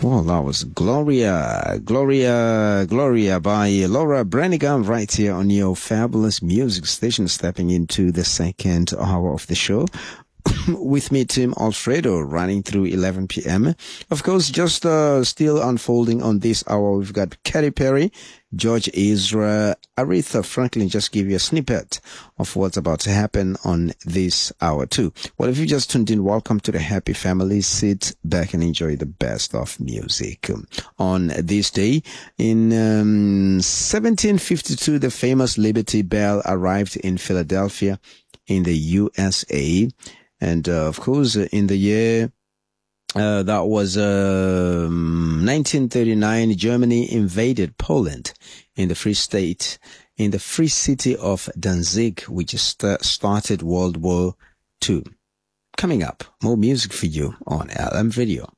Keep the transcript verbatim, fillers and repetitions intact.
Well, that was Gloria, Gloria, Gloria by Laura Branigan right here on your fabulous music station, stepping into the second hour of the show. With me, Tim Alfredo, running through eleven p.m. Of course, just uh, still unfolding on this hour, we've got Katy Perry, George Ezra, Aretha Franklin. Just give you a snippet of what's about to happen on this hour too. Well, if you just tuned in, welcome to the happy family. Sit back and enjoy the best of music. On this day, in um, seventeen fifty-two, the famous Liberty Bell arrived in Philadelphia in the U S A. And, uh, of course, in the year, uh, that was, uh, nineteen thirty-nine, Germany invaded Poland in the Free State, in the free city of Danzig, which st- started World War Two. Coming up, more music for you on L M Video.